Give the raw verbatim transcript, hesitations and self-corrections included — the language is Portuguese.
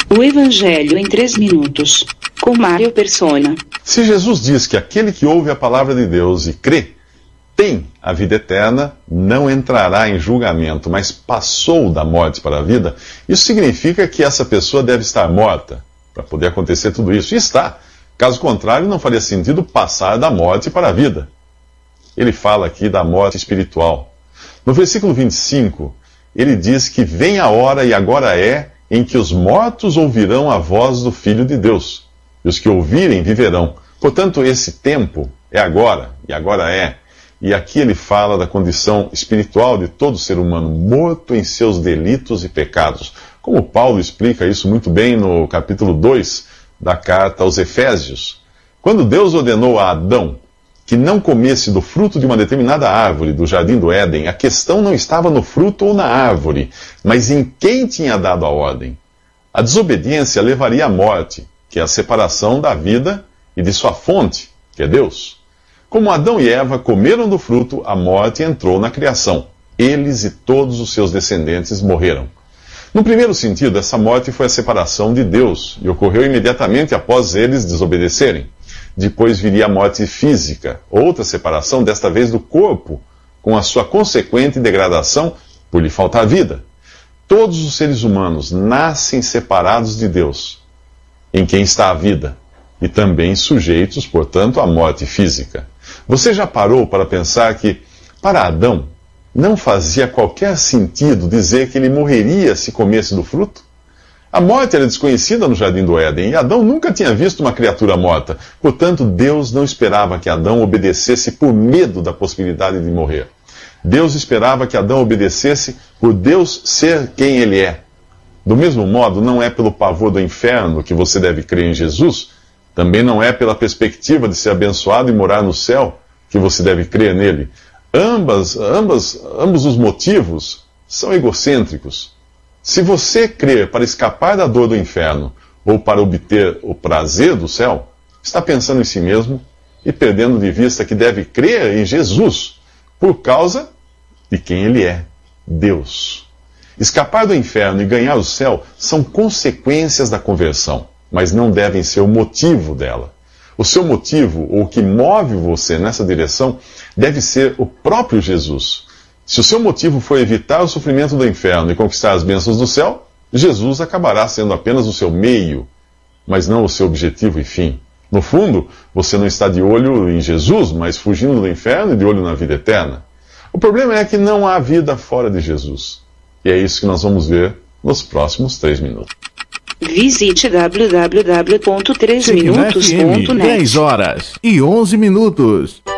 O Evangelho em três minutos, com Mário Persona. Se Jesus diz que aquele que ouve a palavra de Deus e crê, tem a vida eterna, não entrará em julgamento, mas passou da morte para a vida, isso significa que essa pessoa deve estar morta para poder acontecer tudo isso. E está. Caso contrário, não faria sentido passar da morte para a vida. Ele fala aqui da morte espiritual. No versículo vinte e cinco, ele diz que vem a hora, e agora é, em que os mortos ouvirão a voz do Filho de Deus, e os que ouvirem viverão. Portanto, esse tempo é agora, e agora é. E aqui ele fala da condição espiritual de todo ser humano, morto em seus delitos e pecados. Como Paulo explica isso muito bem no capítulo dois da carta aos Efésios. Quando Deus ordenou a Adão que não comesse do fruto de uma determinada árvore do jardim do Éden, a questão não estava no fruto ou na árvore, mas em quem tinha dado a ordem. A desobediência levaria à morte, que é a separação da vida e de sua fonte, que é Deus. Como Adão e Eva comeram do fruto, a morte entrou na criação. Eles e todos os seus descendentes morreram. No primeiro sentido, essa morte foi a separação de Deus, e ocorreu imediatamente após eles desobedecerem. Depois viria a morte física, outra separação, desta vez do corpo, com a sua consequente degradação por lhe faltar vida. Todos os seres humanos nascem separados de Deus, em quem está a vida, e também sujeitos, portanto, à morte física. Você já parou para pensar que, para Adão, não fazia qualquer sentido dizer que ele morreria se comesse do fruto? A morte era desconhecida no jardim do Éden, e Adão nunca tinha visto uma criatura morta. Portanto, Deus não esperava que Adão obedecesse por medo da possibilidade de morrer. Deus esperava que Adão obedecesse por Deus ser quem ele é. Do mesmo modo, não é pelo pavor do inferno que você deve crer em Jesus, também não é pela perspectiva de ser abençoado e morar no céu que você deve crer nele. Ambas, ambas, ambos os motivos são egocêntricos. Se você crer para escapar da dor do inferno ou para obter o prazer do céu, está pensando em si mesmo e perdendo de vista que deve crer em Jesus por causa de quem ele é, Deus. Escapar do inferno e ganhar o céu são consequências da conversão, mas não devem ser o motivo dela. O seu motivo, ou o que move você nessa direção, deve ser o próprio Jesus. Se o seu motivo for evitar o sofrimento do inferno e conquistar as bênçãos do céu, Jesus acabará sendo apenas o seu meio, mas não o seu objetivo e fim. No fundo, você não está de olho em Jesus, mas fugindo do inferno e de olho na vida eterna. O problema é que não há vida fora de Jesus. E é isso que nós vamos ver nos próximos três minutos. Visite w w w ponto três minutos ponto net. dez horas e onze minutos.